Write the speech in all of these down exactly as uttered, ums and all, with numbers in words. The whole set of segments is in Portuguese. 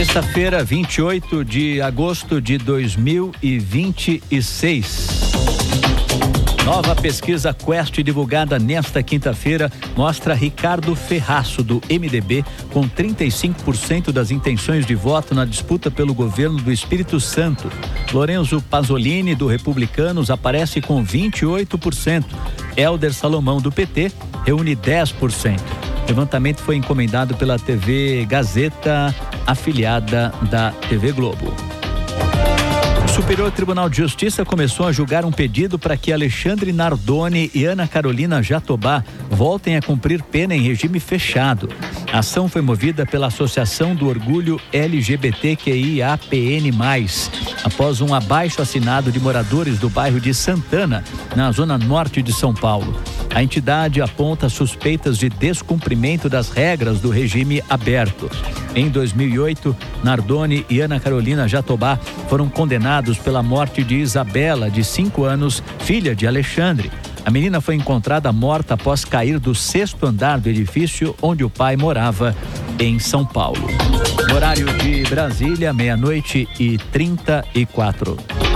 Sexta-feira, vinte e oito de agosto de dois mil e vinte e seis. Nova pesquisa Quest divulgada nesta quinta-feira mostra Ricardo Ferraço, do M D B, com trinta e cinco por cento das intenções de voto na disputa pelo governo do Espírito Santo. Lorenzo Pasolini, do Republicanos, aparece com vinte e oito por cento. Hélder Salomão, do P T, reúne dez por cento. O levantamento foi encomendado pela T V Gazeta, afiliada da T V Globo. O Superior Tribunal de Justiça começou a julgar um pedido para que Alexandre Nardoni e Ana Carolina Jatobá voltem a cumprir pena em regime fechado. A ação foi movida pela Associação do Orgulho L G B T Q I A P N mais, após um abaixo-assinado de moradores do bairro de Santana, na zona norte de São Paulo. A entidade aponta suspeitas de descumprimento das regras do regime aberto. Em dois mil e oito, Nardoni e Ana Carolina Jatobá foram condenados pela morte de Isabela, de cinco anos, filha de Alexandre. A menina foi encontrada morta após cair do sexto andar do edifício onde o pai morava, em São Paulo. Horário de Brasília, meia-noite e trinta e quatro.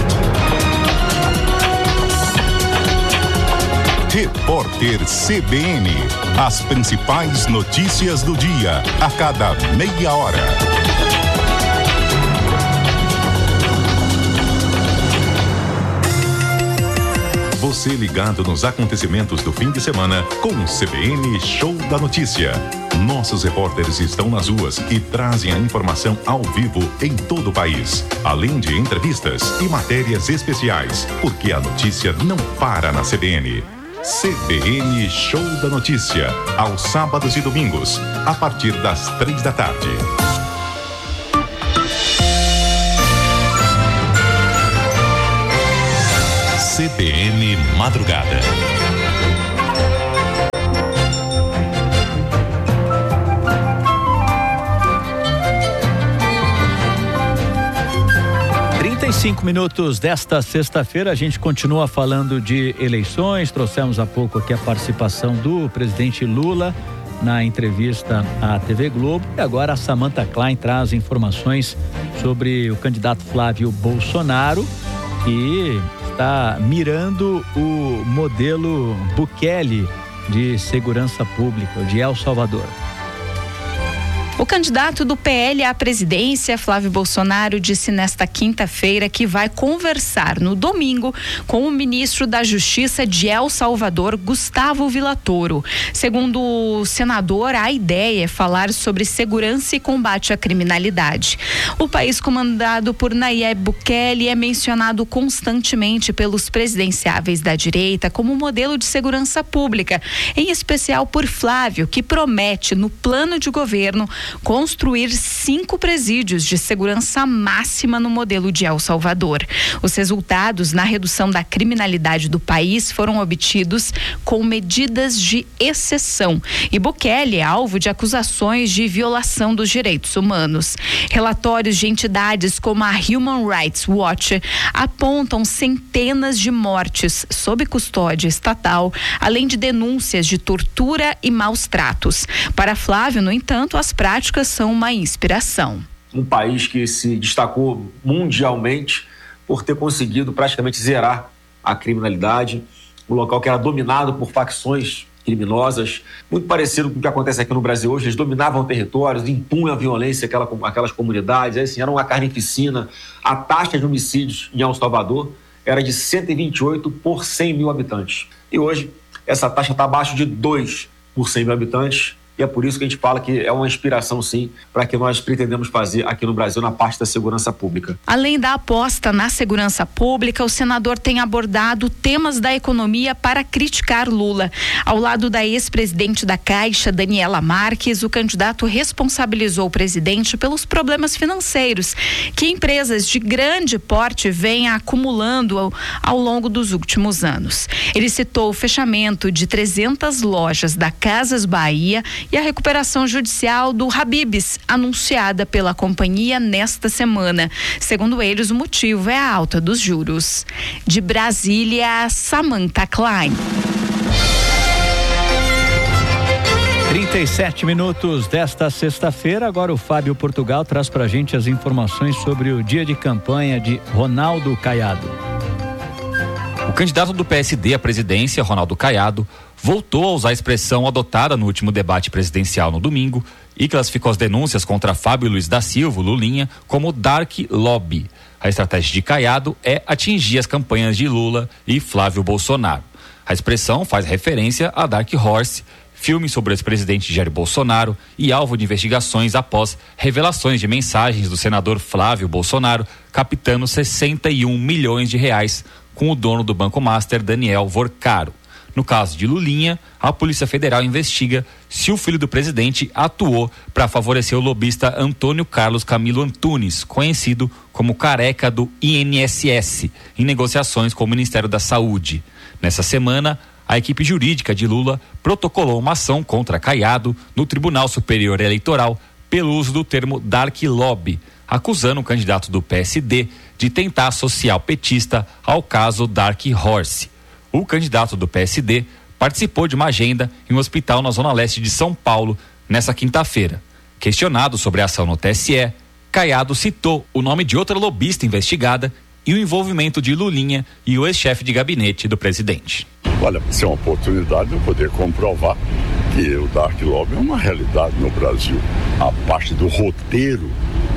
Repórter C B N. As principais notícias do dia, a cada meia hora. Você ligado nos acontecimentos do fim de semana com o C B N Show da Notícia. Nossos repórteres estão nas ruas e trazem a informação ao vivo em todo o país, além de entrevistas e matérias especiais, porque a notícia não para na C B N. C B N Show da Notícia, aos sábados e domingos, a partir das três da tarde. C B N Madrugada. trinta e cinco minutos desta sexta-feira, a gente continua falando de eleições. Trouxemos há pouco aqui a participação do presidente Lula na entrevista à T V Globo. E agora a Samantha Klein traz informações sobre o candidato Flávio Bolsonaro, que está mirando o modelo Bukele de segurança pública, de El Salvador. O candidato do P L à presidência, Flávio Bolsonaro, disse nesta quinta-feira que vai conversar no domingo com o ministro da Justiça de El Salvador, Gustavo Villatoro. Segundo o senador, a ideia é falar sobre segurança e combate à criminalidade. O país comandado por Nayib Bukele é mencionado constantemente pelos presidenciáveis da direita como modelo de segurança pública, em especial por Flávio, que promete, no plano de governo, construir cinco presídios de segurança máxima no modelo de El Salvador. Os resultados na redução da criminalidade do país foram obtidos com medidas de exceção. E Bukele é alvo de acusações de violação dos direitos humanos. Relatórios de entidades como a Human Rights Watch apontam centenas de mortes sob custódia estatal, além de denúncias de tortura e maus tratos. Para Flávio, no entanto, as práticas são uma inspiração. Um país que se destacou mundialmente por ter conseguido praticamente zerar a criminalidade, um local que era dominado por facções criminosas, muito parecido com o que acontece aqui no Brasil hoje. Eles dominavam territórios, impunham a violência àquela, àquelas comunidades, assim, era uma carnificina. A taxa de homicídios em El Salvador era de cento e vinte e oito por cem mil habitantes. E hoje essa taxa está abaixo de dois por cem mil habitantes. E é por isso que a gente fala que é uma inspiração, sim, para que nós pretendemos fazer aqui no Brasil na parte da segurança pública. Além da aposta na segurança pública, o senador tem abordado temas da economia para criticar Lula. Ao lado da ex-presidente da Caixa, Daniela Marques, o candidato responsabilizou o presidente pelos problemas financeiros que empresas de grande porte vêm acumulando ao, ao longo dos últimos anos. Ele citou o fechamento de trezentas lojas da Casas Bahia e a recuperação judicial do Habib's, anunciada pela companhia nesta semana. Segundo eles, o motivo é a alta dos juros. De Brasília, Samantha Klein. trinta e sete minutos desta sexta-feira. Agora o Fábio Portugal traz pra gente as informações sobre o dia de campanha de Ronaldo Caiado. O candidato do P S D à presidência, Ronaldo Caiado, voltou a usar a expressão adotada no último debate presidencial no domingo e classificou as denúncias contra Fábio Luiz da Silva, Lulinha, como Dark Lobby. A estratégia de Caiado é atingir as campanhas de Lula e Flávio Bolsonaro. A expressão faz referência a Dark Horse, filme sobre o ex-presidente Jair Bolsonaro e alvo de investigações após revelações de mensagens do senador Flávio Bolsonaro captando sessenta e um milhões de reais com o dono do Banco Master, Daniel Vorcaro. No caso de Lulinha, a Polícia Federal investiga se o filho do presidente atuou para favorecer o lobista Antônio Carlos Camilo Antunes, conhecido como Careca do I N S S, em negociações com o Ministério da Saúde. Nessa semana, a equipe jurídica de Lula protocolou uma ação contra Caiado no Tribunal Superior Eleitoral pelo uso do termo Dark Lobby, acusando o candidato do P S D de tentar associar o petista ao caso Dark Horse. O candidato do P S D participou de uma agenda em um hospital na zona leste de São Paulo nessa quinta-feira. Questionado sobre a ação no T S E, Caiado citou o nome de outra lobista investigada e o envolvimento de Lulinha e o ex-chefe de gabinete do presidente. Olha, isso é uma oportunidade de eu poder comprovar que o Dark Lobby é uma realidade no Brasil. A parte do roteiro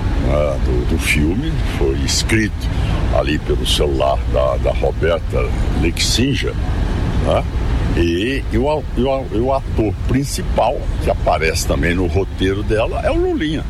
uh, do, do filme foi escrito ali pelo celular da, da Roberta Lexinger, né? E, e, o, e, o, e o ator principal, que aparece também no roteiro dela, é o Lulinha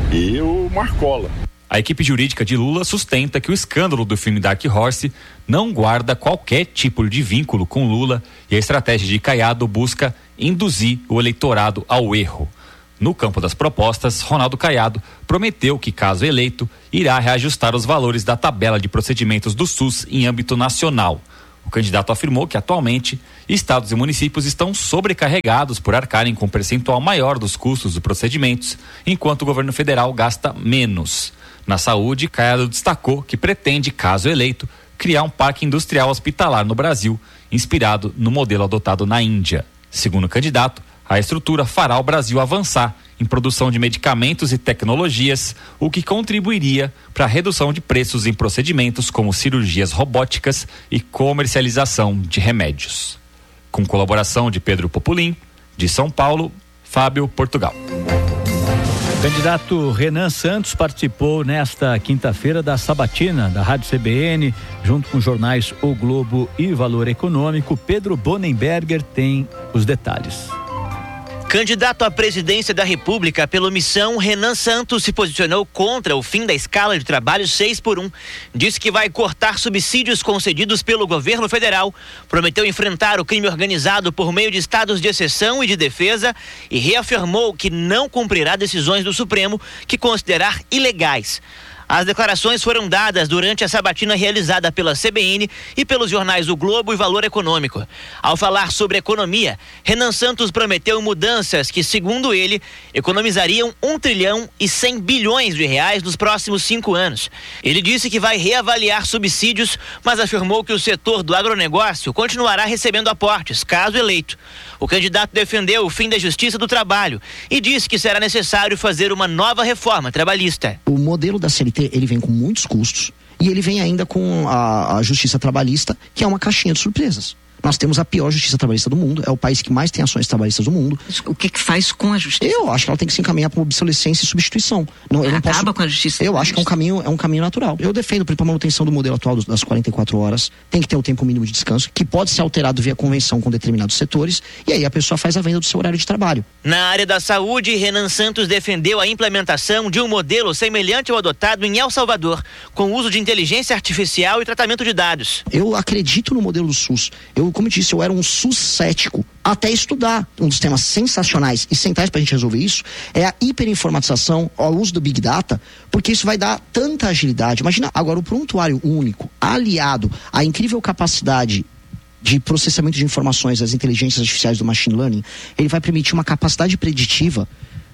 e o Marcola. A equipe jurídica de Lula sustenta que o escândalo do filme Dark Horse não guarda qualquer tipo de vínculo com Lula e a estratégia de Caiado busca induzir o eleitorado ao erro. No campo das propostas, Ronaldo Caiado prometeu que, caso eleito, irá reajustar os valores da tabela de procedimentos do SUS em âmbito nacional. O candidato afirmou que, atualmente, estados e municípios estão sobrecarregados por arcarem com um percentual maior dos custos dos procedimentos, enquanto o governo federal gasta menos. Na saúde, Caiado destacou que pretende, caso eleito, criar um parque industrial hospitalar no Brasil, inspirado no modelo adotado na Índia. Segundo o candidato, a estrutura fará o Brasil avançar em produção de medicamentos e tecnologias, o que contribuiria para a redução de preços em procedimentos como cirurgias robóticas e comercialização de remédios. Com colaboração de Pedro Populim, de São Paulo, Fábio Portugal. O candidato Renan Santos participou nesta quinta-feira da sabatina da Rádio C B N, junto com os jornais O Globo e Valor Econômico. Pedro Bonenberger tem os detalhes. Candidato à presidência da República pela Missão, Renan Santos se posicionou contra o fim da escala de trabalho seis por um. Disse que vai cortar subsídios concedidos pelo governo federal, prometeu enfrentar o crime organizado por meio de estados de exceção e de defesa e reafirmou que não cumprirá decisões do Supremo que considerar ilegais. As declarações foram dadas durante a sabatina realizada pela C B N e pelos jornais O Globo e Valor Econômico. Ao falar sobre economia, Renan Santos prometeu mudanças que, segundo ele, economizariam um trilhão e cem bilhões de reais nos próximos cinco anos. Ele disse que vai reavaliar subsídios, mas afirmou que o setor do agronegócio continuará recebendo aportes, caso eleito. O candidato defendeu o fim da Justiça do Trabalho e disse que será necessário fazer uma nova reforma trabalhista. O modelo da C L T, ele vem com muitos custos e ele vem ainda com a, a Justiça Trabalhista, que é uma caixinha de surpresas. Nós temos a pior justiça trabalhista do mundo, é o país que mais tem ações trabalhistas do mundo. O que que faz com a justiça? Eu acho que ela tem que se encaminhar para uma obsolescência e substituição. Não, eu não Acaba posso... com a justiça Eu acho que é um caminho, é um caminho natural. Eu defendo para a manutenção do modelo atual das quarenta e quatro horas, tem que ter um tempo mínimo de descanso, que pode ser alterado via convenção com determinados setores, e aí a pessoa faz a venda do seu horário de trabalho. Na área da saúde, Renan Santos defendeu a implementação de um modelo semelhante ao adotado em El Salvador, com uso de inteligência artificial e tratamento de dados. Eu acredito no modelo do SUS. Eu, como eu disse, eu era um SUS cético até estudar. Um dos temas sensacionais e centrais para a gente resolver isso é a hiperinformatização, o uso do Big Data, porque isso vai dar tanta agilidade. Imagina agora o prontuário único, aliado à incrível capacidade de processamento de informações das inteligências artificiais do machine learning, ele vai permitir uma capacidade preditiva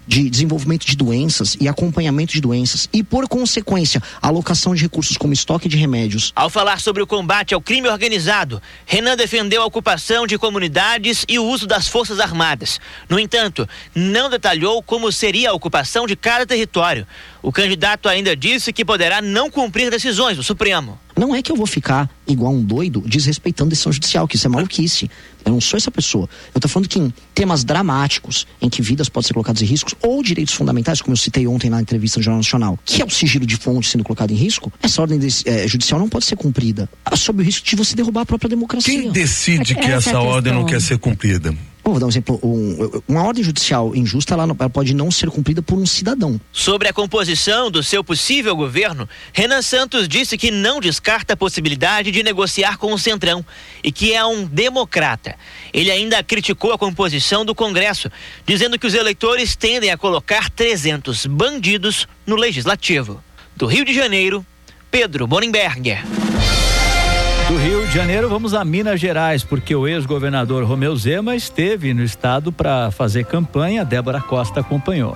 de desenvolvimento de doenças e acompanhamento de doenças e, por consequência, alocação de recursos como estoque de remédios. Ao falar sobre o combate ao crime organizado, Renan defendeu a ocupação de comunidades e o uso das Forças Armadas. No entanto, não detalhou como seria a ocupação de cada território. O candidato ainda disse que poderá não cumprir decisões do Supremo. Não é que eu vou ficar igual um doido desrespeitando decisão judicial, que isso é maluquice. Eu não sou essa pessoa. Eu tô falando que em temas dramáticos, em que vidas podem ser colocadas em risco, ou direitos fundamentais, como eu citei ontem na entrevista no Jornal Nacional, que é o sigilo de fonte sendo colocado em risco, essa ordem de, é, judicial não pode ser cumprida, sob o risco de você derrubar a própria democracia. Quem decide que essa, essa ordem não quer ser cumprida? Vou dar um exemplo, um, uma ordem judicial injusta, ela, não, ela pode não ser cumprida por um cidadão. Sobre a composição do seu possível governo, Renan Santos disse que não descarta a possibilidade de negociar com o Centrão e que é um democrata. Ele ainda criticou a composição do Congresso, dizendo que os eleitores tendem a colocar trezentos bandidos no Legislativo. Do Rio de Janeiro, Pedro Bonenberger. Do Rio de Janeiro, vamos a Minas Gerais, porque o ex-governador Romeu Zema esteve no estado para fazer campanha. Débora Costa acompanhou.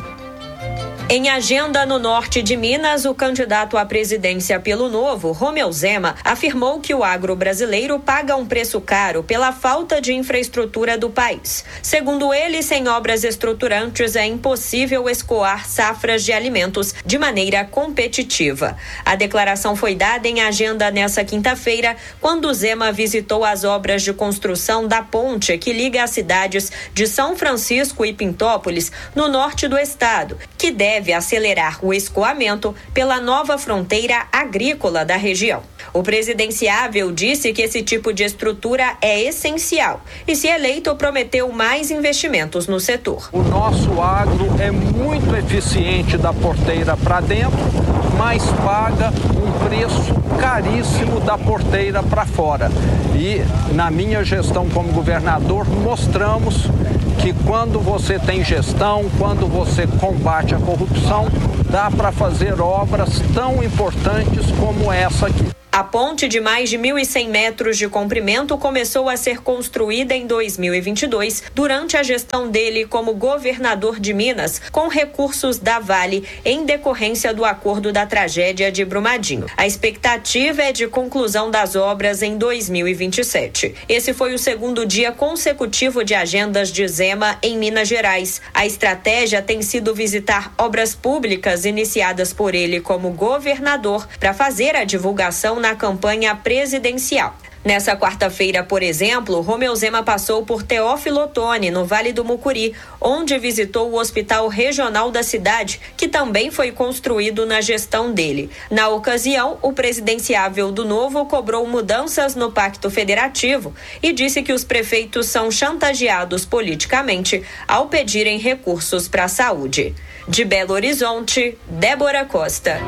Em agenda no norte de Minas, o candidato à presidência pelo Novo, Romeu Zema, afirmou que o agro brasileiro paga um preço caro pela falta de infraestrutura do país. Segundo ele, sem obras estruturantes é impossível escoar safras de alimentos de maneira competitiva. A declaração foi dada em agenda nessa quinta-feira, quando Zema visitou as obras de construção da ponte que liga as cidades de São Francisco e Pintópolis, no norte do estado, que deve deve acelerar o escoamento pela nova fronteira agrícola da região. O presidenciável disse que esse tipo de estrutura é essencial e, se eleito, prometeu mais investimentos no setor. O nosso agro é muito eficiente da porteira para dentro, mas paga um preço caríssimo da porteira para fora. E na minha gestão como governador, mostramos que quando você tem gestão, quando você combate a corrupção, dá para fazer obras tão importantes como essa aqui. A ponte de mais de mil e cem metros de comprimento começou a ser construída em dois mil e vinte e dois, durante a gestão dele como governador de Minas, com recursos da Vale, em decorrência do acordo da tragédia de Brumadinho. A expectativa é de conclusão das obras em dois mil e vinte e sete. Esse foi o segundo dia consecutivo de agendas de Zema em Minas Gerais. A estratégia tem sido visitar obras públicas iniciadas por ele como governador para fazer a divulgação na na campanha presidencial. Nessa quarta-feira, por exemplo, Romeu Zema passou por Teófilo Otoni, no Vale do Mucuri, onde visitou o Hospital Regional da cidade, que também foi construído na gestão dele. Na ocasião, o presidenciável do Novo cobrou mudanças no Pacto Federativo e disse que os prefeitos são chantageados politicamente ao pedirem recursos para a saúde. De Belo Horizonte, Débora Costa.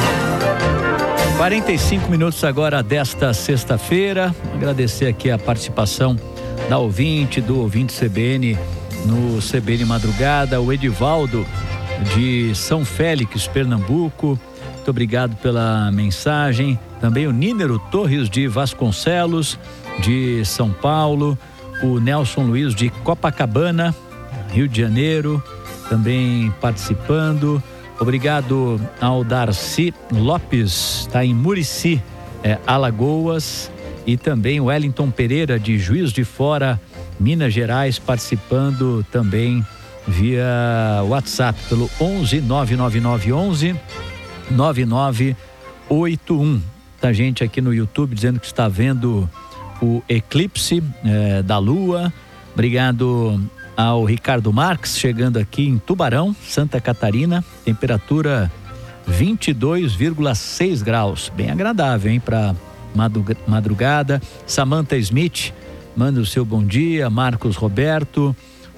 quarenta e cinco minutos agora desta sexta-feira. Agradecer aqui a participação da ouvinte, do ouvinte C B N no C B N Madrugada, o Edivaldo de São Félix, Pernambuco. Muito obrigado pela mensagem. Também o Nínero Torres de Vasconcelos, de São Paulo. O Nelson Luiz de Copacabana, Rio de Janeiro, também participando. Obrigado ao Darcy Lopes, está em Murici, é, Alagoas, e também o Wellington Pereira de Juiz de Fora, Minas Gerais, participando também via WhatsApp pelo onze nove nove nove onze nove nove oito um. Tá gente aqui no YouTube dizendo que está vendo o eclipse é, da Lua. Obrigado ao Ricardo Marques, chegando aqui em Tubarão, Santa Catarina, temperatura vinte e dois vírgula seis graus, bem agradável, hein, para madrugada. Samantha Smith manda o seu bom dia. Marcos Roberto,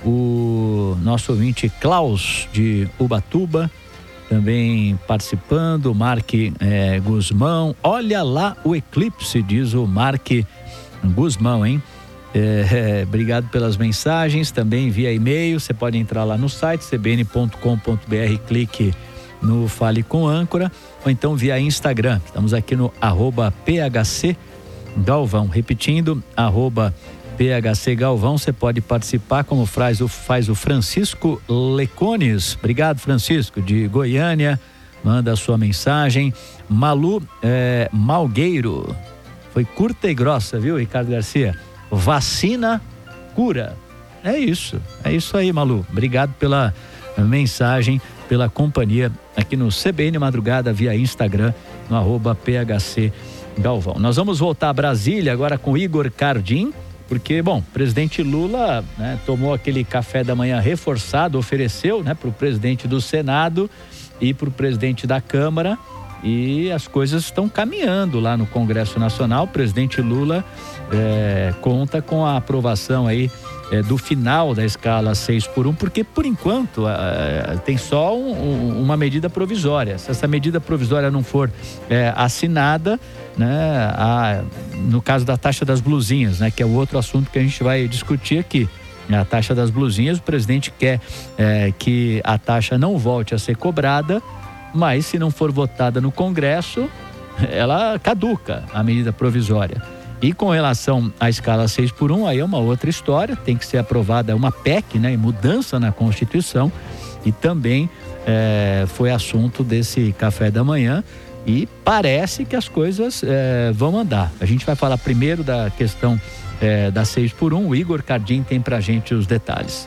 o nosso ouvinte Klaus de Ubatuba também participando. Mark é, Guzmão, olha lá o eclipse, diz o Mark Guzmão, hein? É, é, obrigado pelas mensagens, também via e-mail. Você pode entrar lá no site c b n ponto com ponto b r, clique no Fale com Âncora, ou então via Instagram. Estamos aqui no arroba P H C Galvão, repetindo, arroba P H C Galvão. Você pode participar, como faz o, faz o Francisco Lecones. Obrigado, Francisco, de Goiânia. Manda a sua mensagem. Malu é, Malgueiro. Foi curta e grossa, viu, Ricardo Garcia? Vacina cura. É isso, é isso aí, Malu. Obrigado pela mensagem, pela companhia aqui no C B N Madrugada via Instagram, no arroba P H C Galvão. Nós vamos voltar a Brasília agora com Igor Cardim, porque, bom, o presidente Lula, né, tomou aquele café da manhã reforçado, ofereceu, né, para o presidente do Senado e para o presidente da Câmara, e as coisas estão caminhando lá no Congresso Nacional. O presidente Lula é, conta com a aprovação aí é, do final da escala seis por um, porque por enquanto é, tem só um, um, uma medida provisória. Se essa medida provisória não for é, assinada, né, a, no caso da taxa das blusinhas, né, que é o outro assunto que a gente vai discutir aqui, a taxa das blusinhas, o presidente quer é, que a taxa não volte a ser cobrada, mas se não for votada no Congresso, ela caduca, a medida provisória. E com relação à escala seis por um, aí é uma outra história, tem que ser aprovada uma P E C, né, mudança na Constituição, e também é, foi assunto desse café da manhã, e parece que as coisas é, vão andar. A gente vai falar primeiro da questão é, da seis por um, o Igor Cardim tem pra gente os detalhes.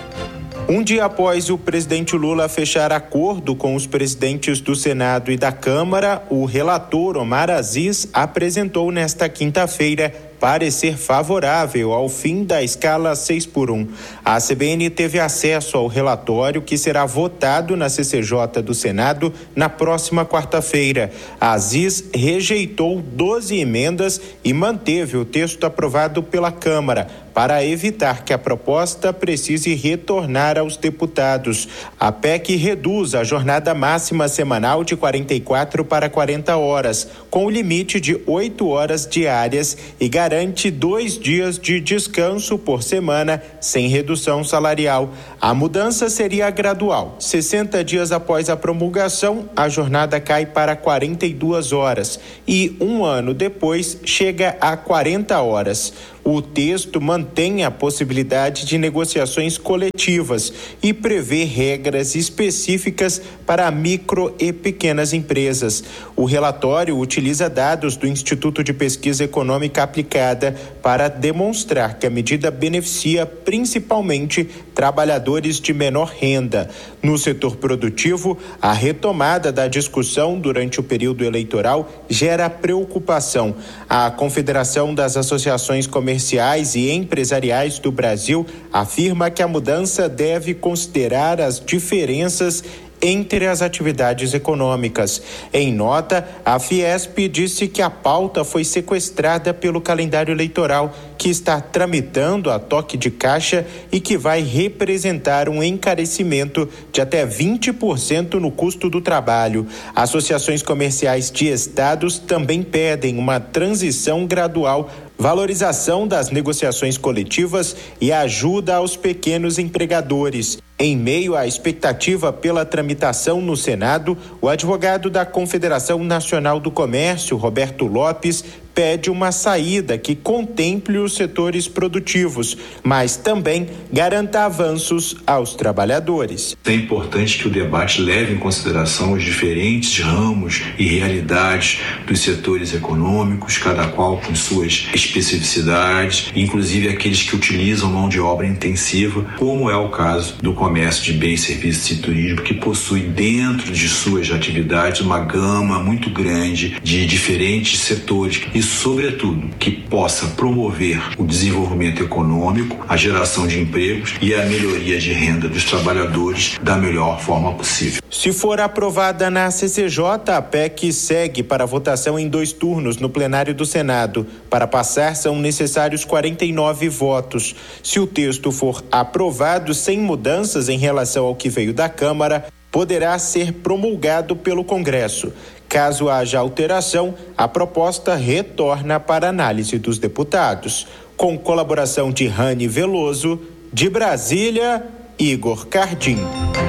Um dia após o presidente Lula fechar acordo com os presidentes do Senado e da Câmara, o relator Omar Aziz apresentou nesta quinta-feira parecer favorável ao fim da escala seis por um. A C B N teve acesso ao relatório que será votado na C C J do Senado na próxima quarta-feira. Aziz rejeitou doze emendas e manteve o texto aprovado pela Câmara, para evitar que a proposta precise retornar aos deputados. A P E C reduz a jornada máxima semanal de quarenta e quatro para quarenta horas, com o limite de oito horas diárias, e garante dois dias de descanso por semana, sem redução salarial. A mudança seria gradual. sessenta dias após a promulgação, a jornada cai para quarenta e duas horas e um ano depois chega a quarenta horas. O texto mantém a possibilidade de negociações coletivas e prevê regras específicas para micro e pequenas empresas. O relatório utiliza dados do Instituto de Pesquisa Econômica Aplicada para demonstrar que a medida beneficia principalmente trabalhadores de menor renda. No setor produtivo, a retomada da discussão durante o período eleitoral gera preocupação. A Confederação das Associações Comerciais Comerciais e Empresariais do Brasil afirma que a mudança deve considerar as diferenças entre as atividades econômicas. Em nota, a Fiesp disse que a pauta foi sequestrada pelo calendário eleitoral, que está tramitando a toque de caixa e que vai representar um encarecimento de até vinte por cento no custo do trabalho. Associações comerciais de estados também pedem uma transição gradual, valorização das negociações coletivas e ajuda aos pequenos empregadores. Em meio à expectativa pela tramitação no Senado, o advogado da Confederação Nacional do Comércio, Roberto Lopes, pede uma saída que contemple os setores produtivos, mas também garanta avanços aos trabalhadores. É importante que o debate leve em consideração os diferentes ramos e realidades dos setores econômicos, cada qual com suas especificidades, inclusive aqueles que utilizam mão de obra intensiva, como é o caso do comércio de bens, serviços e turismo, que possui dentro de suas atividades uma gama muito grande de diferentes setores e, sobretudo, que possa promover o desenvolvimento econômico, a geração de empregos e a melhoria de renda dos trabalhadores da melhor forma possível. Se for aprovada na C C J, a P E C segue para votação em dois turnos no plenário do Senado. Para passar, são necessários quarenta e nove votos. Se o texto for aprovado sem mudanças em relação ao que veio da Câmara, poderá ser promulgado pelo Congresso. Caso haja alteração, a proposta retorna para análise dos deputados. Com colaboração de Rani Veloso, de Brasília, Igor Cardim.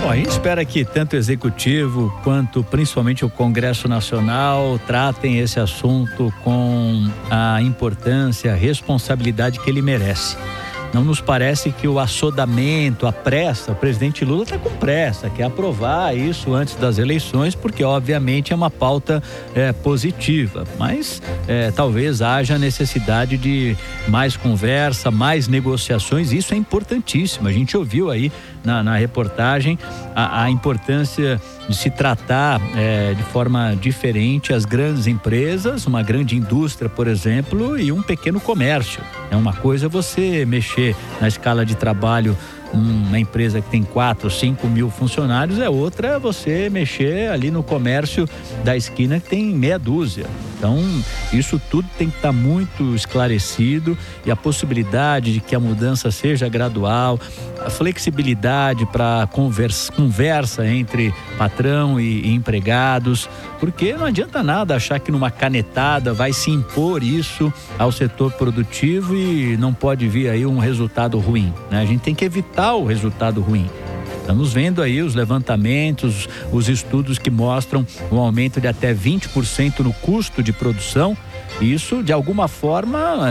Bom, a gente espera que tanto o Executivo quanto principalmente o Congresso Nacional tratem esse assunto com a importância, a responsabilidade que ele merece. Não nos parece que o assodamento, a pressa, o presidente Lula está com pressa, quer aprovar isso antes das eleições, porque obviamente é uma pauta é, positiva, mas é, talvez haja necessidade de mais conversa, mais negociações, isso é importantíssimo. A gente ouviu aí na, na reportagem a, a importância de se tratar é, de forma diferente as grandes empresas, uma grande indústria, por exemplo, e um pequeno comércio. É uma coisa você mexer na escala de trabalho uma empresa que tem quatro, cinco mil funcionários, é outra você mexer ali no comércio da esquina que tem meia dúzia. Então, isso tudo tem que estar muito esclarecido, e a possibilidade de que a mudança seja gradual, a flexibilidade para conversa, conversa entre patrão e, e empregados, porque não adianta nada achar que numa canetada vai se impor isso ao setor produtivo e não pode vir aí um resultado ruim, né? A gente tem que evitar o resultado ruim. Estamos vendo aí os levantamentos, os estudos que mostram um aumento de até vinte por cento no custo de produção. Isso, de alguma forma,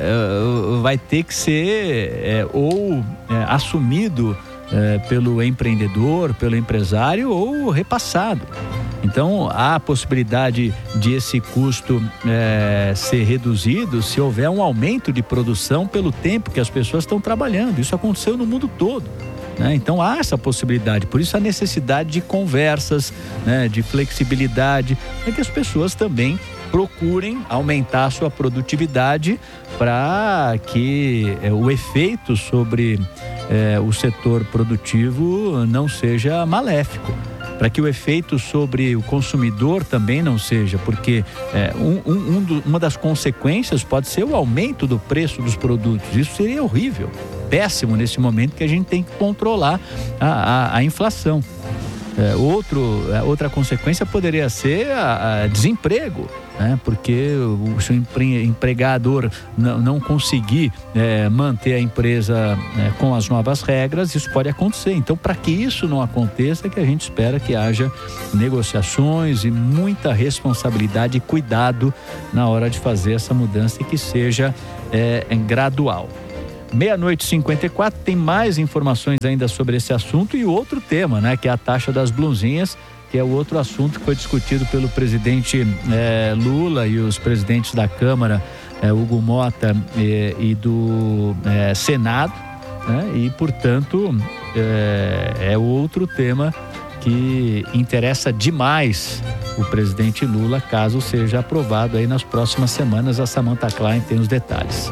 é, vai ter que ser é, ou é, assumido é, pelo empreendedor, pelo empresário, ou repassado. Então, há a possibilidade de esse custo é, ser reduzido se houver um aumento de produção pelo tempo que as pessoas estão trabalhando. Isso aconteceu no mundo todo, né? Então, há essa possibilidade. Por isso, a necessidade de conversas, né, de flexibilidade, para que as pessoas também procurem aumentar a sua produtividade para que é, o efeito sobre é, o setor produtivo não seja maléfico, para que o efeito sobre o consumidor também não seja, porque é, um, um, um do, uma das consequências pode ser o aumento do preço dos produtos. Isso seria horrível, péssimo nesse momento que a gente tem que controlar a, a, a inflação. É, outro, é, outra consequência poderia ser a, a desemprego, né? Porque o, se o empre, empregador não, não conseguir é, manter a empresa é, com as novas regras, isso pode acontecer. Então, para que isso não aconteça, é que a gente espera que haja negociações e muita responsabilidade e cuidado na hora de fazer essa mudança e que seja é, gradual. Meia-noite e cinquenta e quatro, tem mais informações ainda sobre esse assunto e outro tema, né? Que é a taxa das blusinhas, que é o outro assunto que foi discutido pelo presidente eh, Lula e os presidentes da Câmara, eh, Hugo Mota eh, e do eh, Senado, né? E, portanto, eh, é outro tema que interessa demais o presidente Lula, caso seja aprovado aí nas próximas semanas. A Samantha Klein tem os detalhes.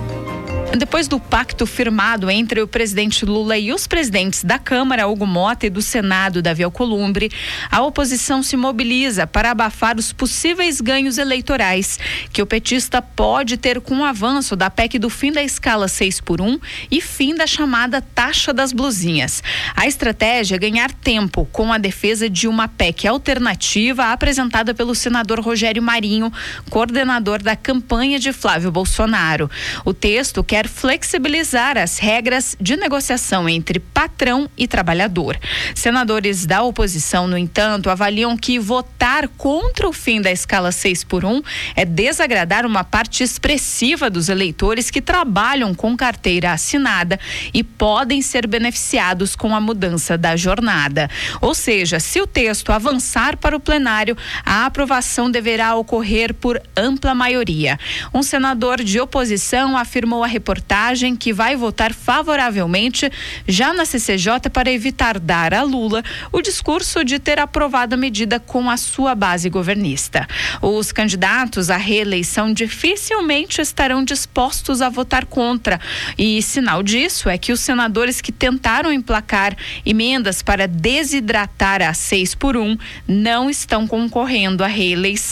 Depois do pacto firmado entre o presidente Lula e os presidentes da Câmara, Hugo Mota, e do Senado, Davi Alcolumbre, a oposição se mobiliza para abafar os possíveis ganhos eleitorais que o petista pode ter com o avanço da P E C do fim da escala seis por um e fim da chamada taxa das blusinhas. A estratégia é ganhar tempo com a defesa de uma P E C alternativa apresentada pelo senador Rogério Marinho, coordenador da campanha de Flávio Bolsonaro. O texto quer quer flexibilizar as regras de negociação entre patrão e trabalhador. Senadores da oposição, no entanto, avaliam que votar contra o fim da escala seis por um é desagradar uma parte expressiva dos eleitores que trabalham com carteira assinada e podem ser beneficiados com a mudança da jornada. Ou seja, se o texto avançar para o plenário, a aprovação deverá ocorrer por ampla maioria. Um senador de oposição afirmou à reportagem que vai votar favoravelmente já na C C J para evitar dar a Lula o discurso de ter aprovado a medida com a sua base governista. Os candidatos à reeleição dificilmente estarão dispostos a votar contra, e sinal disso é que os senadores que tentaram emplacar emendas para desidratar a seis por um não estão concorrendo à reeleição.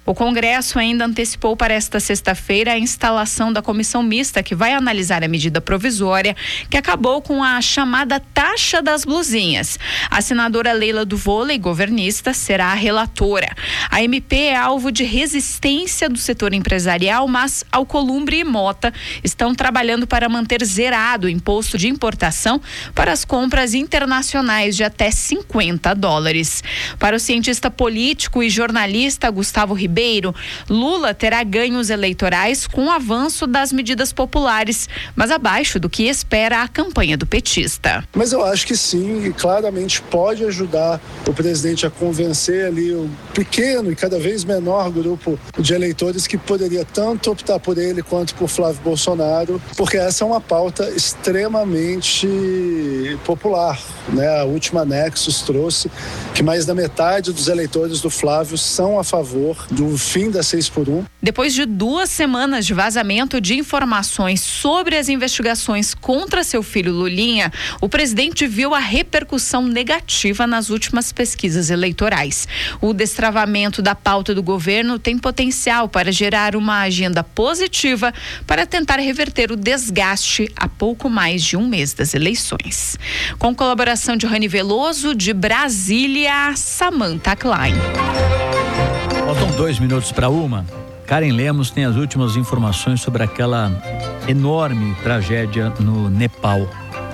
O Congresso ainda antecipou para esta sexta-feira a instalação da comissão mista que vai analisar a medida provisória que acabou com a chamada taxa das blusinhas. A senadora Leila do Vôlei, governista, será a relatora. A M P é alvo de resistência do setor empresarial, mas Alcolumbre e Mota estão trabalhando para manter zerado o imposto de importação para as compras internacionais de até cinquenta dólares. Para o cientista político e jornalista Gustavo Ribeiro, Lula terá ganhos eleitorais com o avanço das medidas populares, mas abaixo do que espera a campanha do petista. Mas eu acho que sim, e claramente pode ajudar o presidente a convencer ali o pequeno e cada vez menor grupo de eleitores que poderia tanto optar por ele quanto por Flávio Bolsonaro, porque essa é uma pauta extremamente popular, né? A última Nexus trouxe que mais da metade dos eleitores do Flávio são a favor do o fim da seis por um. Depois de duas semanas de vazamento de informações sobre as investigações contra seu filho Lulinha, o presidente viu a repercussão negativa nas últimas pesquisas eleitorais. O destravamento da pauta do governo tem potencial para gerar uma agenda positiva para tentar reverter o desgaste a pouco mais de um mês das eleições. Com colaboração de Rani Veloso, de Brasília, Samantha Klein. Faltam dois minutos para uma. Karen Lemos tem as últimas informações sobre aquela enorme tragédia no Nepal.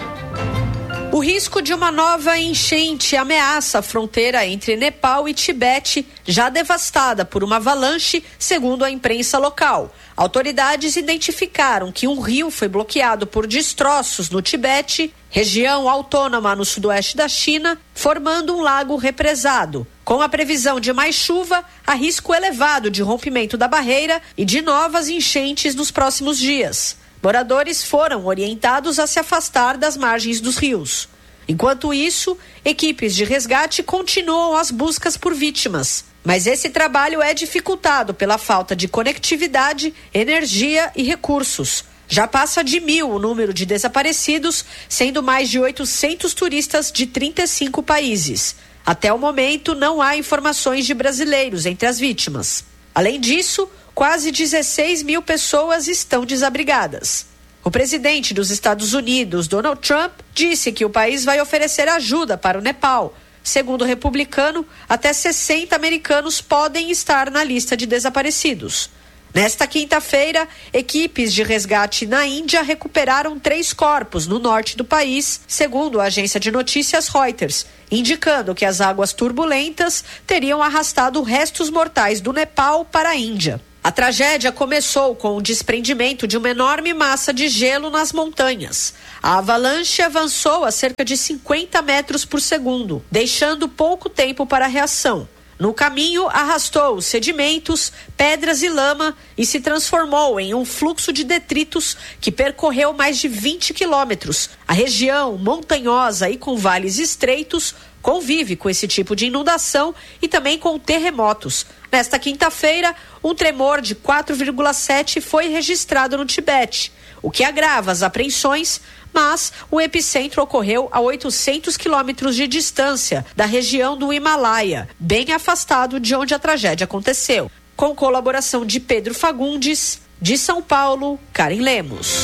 O risco de uma nova enchente ameaça a fronteira entre Nepal e Tibete, já devastada por uma avalanche, segundo a imprensa local. Autoridades identificaram que um rio foi bloqueado por destroços no Tibete, região autônoma no sudoeste da China, formando um lago represado. Com a previsão de mais chuva, há risco elevado de rompimento da barreira e de novas enchentes nos próximos dias. Moradores foram orientados a se afastar das margens dos rios. Enquanto isso, equipes de resgate continuam as buscas por vítimas. Mas esse trabalho é dificultado pela falta de conectividade, energia e recursos. Já passa de mil o número de desaparecidos, sendo mais de oitocentos turistas de trinta e cinco países. Até o momento, não há informações de brasileiros entre as vítimas. Além disso, quase dezesseis mil pessoas estão desabrigadas. O presidente dos Estados Unidos, Donald Trump, disse que o país vai oferecer ajuda para o Nepal. Segundo o republicano, até sessenta americanos podem estar na lista de desaparecidos. Nesta quinta-feira, equipes de resgate na Índia recuperaram três corpos no norte do país, segundo a agência de notícias Reuters, indicando que as águas turbulentas teriam arrastado restos mortais do Nepal para a Índia. A tragédia começou com o desprendimento de uma enorme massa de gelo nas montanhas. A avalanche avançou a cerca de cinquenta metros por segundo, deixando pouco tempo para a reação. No caminho, arrastou os sedimentos, pedras e lama e se transformou em um fluxo de detritos que percorreu mais de vinte quilômetros. A região, montanhosa e com vales estreitos, convive com esse tipo de inundação e também com terremotos. Nesta quinta-feira, um tremor de quatro vírgula sete foi registrado no Tibete, o que agrava as apreensões, mas o epicentro ocorreu a oitocentos quilômetros de distância da região do Himalaia, bem afastado de onde a tragédia aconteceu. Com colaboração de Pedro Fagundes, de São Paulo, Karen Lemos.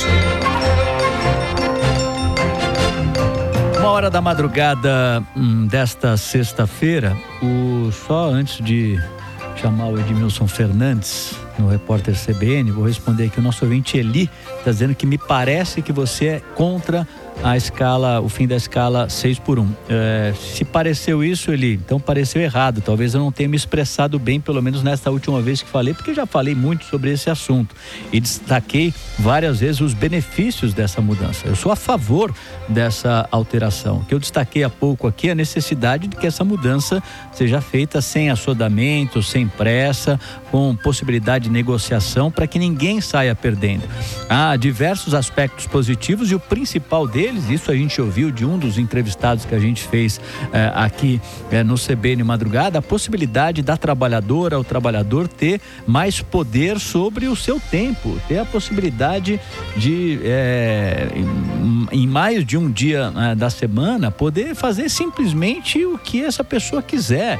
Uma hora da madrugada hum, desta sexta-feira, o só antes de chamar o Edmilson Fernandes, no repórter C B N, vou responder aqui, o nosso ouvinte Eli está dizendo que me parece que você é contra a escala, o fim da escala seis por um. É, se pareceu isso, Eli, então pareceu errado. Talvez eu não tenha me expressado bem, pelo menos nesta última vez que falei, porque já falei muito sobre esse assunto e destaquei várias vezes os benefícios dessa mudança. Eu sou a favor dessa alteração. O que eu destaquei há pouco aqui é a necessidade de que essa mudança seja feita sem assodamento, sem pressa, com possibilidade de negociação para que ninguém saia perdendo. Há diversos aspectos positivos e o principal deles, isso a gente ouviu de um dos entrevistados que a gente fez eh, aqui eh, no C B N Madrugada, a possibilidade da trabalhadora, o trabalhador ter mais poder sobre o seu tempo, ter a possibilidade de eh, em, em mais de um dia eh, da semana poder fazer simplesmente o que essa pessoa quiser.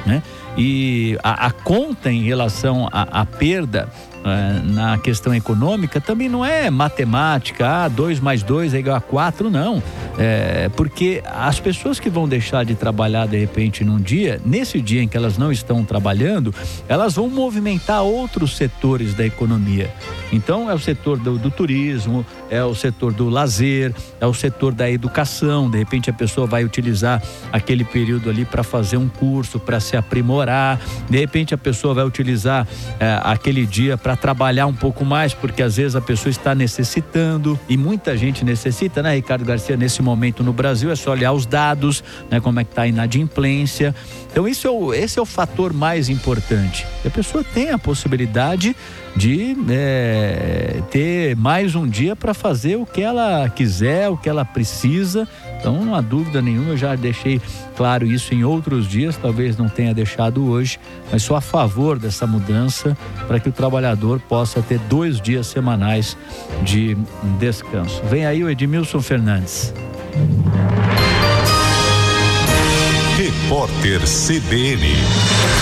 né? E a, a conta em relação à, à perda é, na questão econômica também não é matemática, ah, dois mais dois é igual a quatro, não. É, porque as pessoas que vão deixar de trabalhar de repente num dia, nesse dia em que elas não estão trabalhando, elas vão movimentar outros setores da economia. Então é o setor do, do turismo, é o setor do lazer, é o setor da educação. De repente a pessoa vai utilizar aquele período ali para fazer um curso, para se aprimorar. De repente a pessoa vai utilizar é, aquele dia para trabalhar um pouco mais, porque às vezes a pessoa está necessitando, e muita gente necessita, né, Ricardo Garcia? Nesse momento no Brasil é só olhar os dados, né, como é que está a inadimplência. Então isso é o, esse é o fator mais importante. A pessoa tem a possibilidade de é, ter mais um dia para fazer o que ela quiser, o que ela precisa. Então, não há dúvida nenhuma, eu já deixei claro isso em outros dias, talvez não tenha deixado hoje, mas sou a favor dessa mudança para que o trabalhador possa ter dois dias semanais de descanso. Vem aí o Edmilson Fernandes. Repórter C B N.